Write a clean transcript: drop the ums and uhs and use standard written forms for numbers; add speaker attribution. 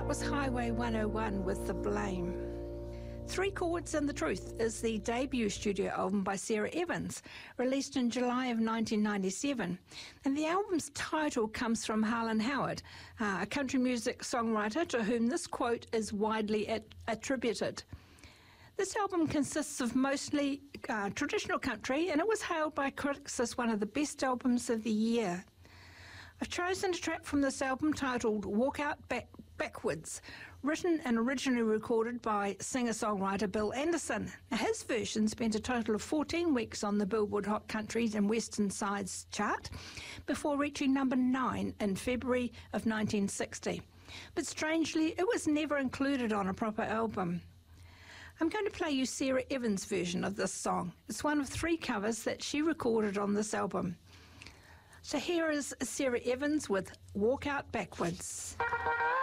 Speaker 1: was Highway 101 with The Blame. Three Chords and the Truth is the debut studio album by Sara Evans, released in July of 1997. And the album's title comes from Harlan Howard, a country music songwriter to whom this quote is widely attributed. This album consists of mostly traditional country, and it was hailed by critics as one of the best albums of the year. I've chosen a track from this album titled Walk Out Backwards, written and originally recorded by singer-songwriter Bill Anderson. Now, his version spent a total of 14 weeks on the Billboard Hot Countries and Western Sides chart before reaching number 9 in February of 1960. But strangely, it was never included on a proper album. I'm going to play you Sara Evans' version of this song. It's one of 3 covers that she recorded on this album. So here is Sara Evans with Walk Out Backwards.